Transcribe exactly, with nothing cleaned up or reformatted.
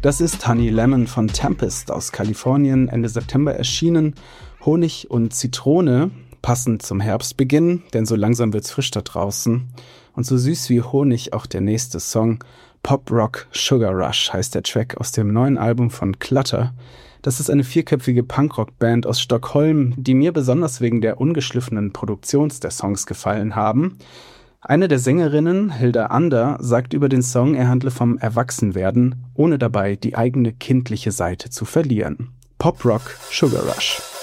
Das ist Honey Lemon von Tempest aus Kalifornien, Ende September erschienen. Honig und Zitrone, passend zum Herbstbeginn, denn so langsam wird's frisch da draußen. Und so süß wie Honig auch der nächste Song. Pop Rock Sugar Rush heißt der Track aus dem neuen Album von Clutter. Das ist eine vierköpfige Punkrock-Band aus Stockholm, die mir besonders wegen der ungeschliffenen Produktions der Songs gefallen haben. Eine der Sängerinnen, Hilda Ander, sagt über den Song, er handle vom Erwachsenwerden, ohne dabei die eigene kindliche Seite zu verlieren. Pop Rock Sugar Rush.